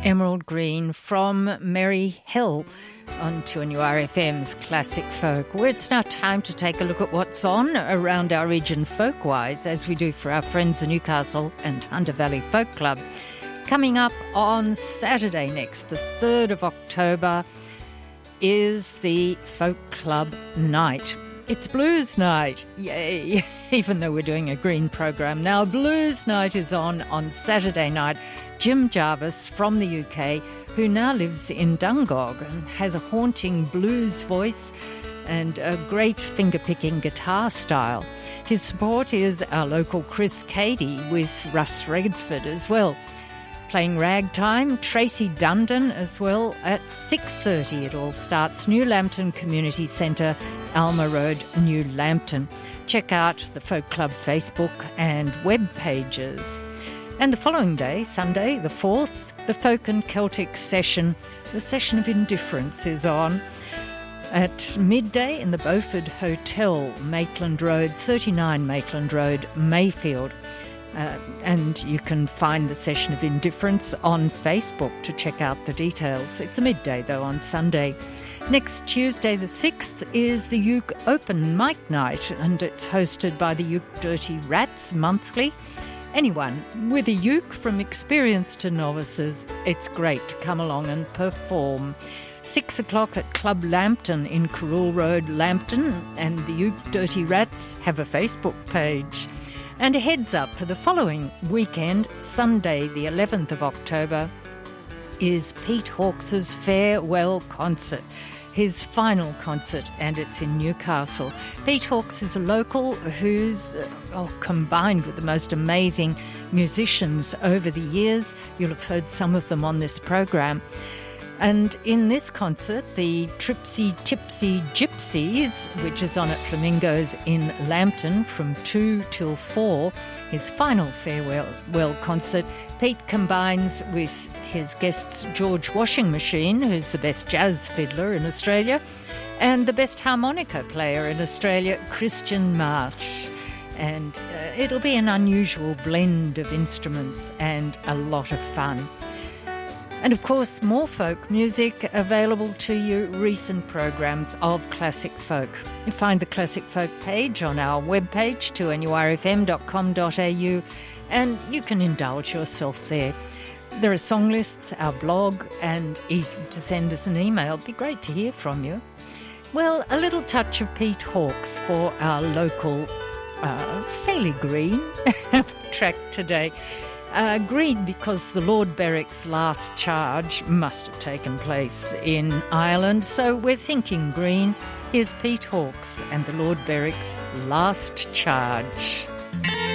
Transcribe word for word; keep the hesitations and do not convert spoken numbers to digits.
Emerald Green from Merry Hill on two N U R F M's Classic Folk, where it's now time to take a look at what's on around our region folk-wise, as we do for our friends the Newcastle and Hunter Valley Folk Club. Coming up on Saturday next, the third of October, is the Folk Club Night. It's Blues Night, yay! Even though we're doing a green program now, Blues Night is on on Saturday night. Jim Jarvis from the U K, who now lives in Dungog and has a haunting blues voice and a great finger-picking guitar style. His support is our local Chris Cady with Russ Redford as well. Playing ragtime, Tracy Dundon as well at six thirty. It all starts. New Lambton Community Centre, Alma Road, New Lambton. Check out the Folk Club Facebook and web pages. And the following day, Sunday the fourth, the Folk and Celtic Session, the Session of Indifference, is on at midday in the Beaufort Hotel, Maitland Road, thirty-nine Maitland Road, Mayfield. Uh, and you can find the Session of Indifference on Facebook to check out the details. It's a midday, though, on Sunday. Next Tuesday, the sixth, is the Uke Open Mic Night, and it's hosted by the Uke Dirty Rats monthly. Anyone with a uke, from experienced to novices, it's great to come along and perform. Six o'clock at Club Lambton in Carroll Road, Lambton, and the Uke Dirty Rats have a Facebook page. And a heads up for the following weekend, Sunday the eleventh of October, is Pete Hawkes' farewell concert, his final concert, and it's in Newcastle. Pete Hawkes is a local who's uh, oh, combined with the most amazing musicians over the years. You'll have heard some of them on this program. And in this concert, the Tripsy Tipsy Gypsies, which is on at Flamingos in Lambton from two till four, his final farewell well concert, Pete combines with his guests George Washing Machine, who's the best jazz fiddler in Australia, and the best harmonica player in Australia, Christian March. And uh, it'll be an unusual blend of instruments and a lot of fun. And of course, more folk music available to you, recent programs of Classic Folk. You find the Classic Folk page on our webpage, two N U R F M dot com dot A U, and you can indulge yourself there. There are song lists, our blog, and easy to send us an email. It'd be great to hear from you. Well, a little touch of Pete Hawkes for our local, uh, fairly green track today. Uh, green because the Lord Berwick's last charge must have taken place in Ireland, so we're thinking green. Here's Pete Hawkes and the Lord Berwick's last charge.